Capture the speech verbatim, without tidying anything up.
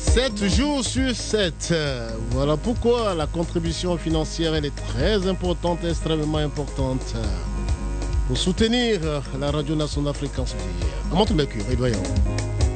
sept jours sur sept. Voilà pourquoi la contribution financière elle est très importante, extrêmement importante. Pour soutenir la radio nationale fréquence. Comment tu m'écris, voyons.